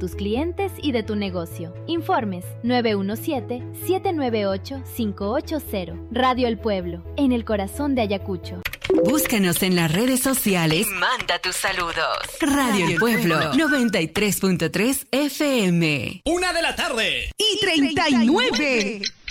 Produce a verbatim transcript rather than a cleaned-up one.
tus clientes y de tu negocio. Informes nueve uno siete, siete nueve ocho, cinco ocho cero. Radio El Pueblo, en el corazón de Ayacucho. Búscanos en las redes sociales y manda tus saludos. Radio El Pueblo, noventa y tres punto tres F M. Una de la tarde y treinta y nueve.